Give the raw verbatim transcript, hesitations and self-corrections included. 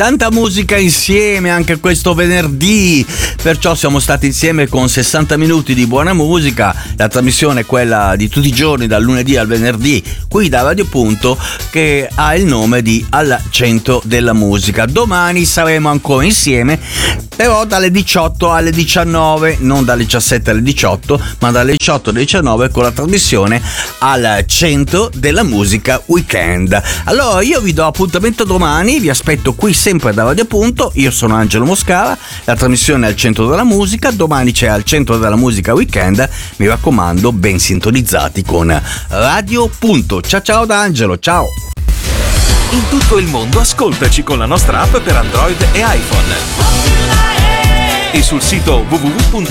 Tanta musica insieme anche questo venerdì, perciò siamo stati insieme con sessanta minuti di buona musica. La trasmissione è quella di tutti i giorni, dal lunedì al venerdì, qui da Radio Punto, che ha il nome di Al Centro della Musica. Domani saremo ancora insieme, però dalle diciotto alle diciannove, non dalle diciassette alle diciotto, ma dalle diciotto alle diciannove, con la trasmissione Al Centro della Musica Weekend. Allora io vi do appuntamento domani, vi aspetto qui sempre da Radio Punto. Io sono Angelo Moscara, la trasmissione è Al Centro della Musica. Domani c'è Al Centro della Musica Weekend, mi raccomando, ben sintonizzati con Radio Punto. Ciao ciao da Angelo, ciao. In tutto il mondo ascoltaci con la nostra app per Android e iPhone e sul sito w w w punto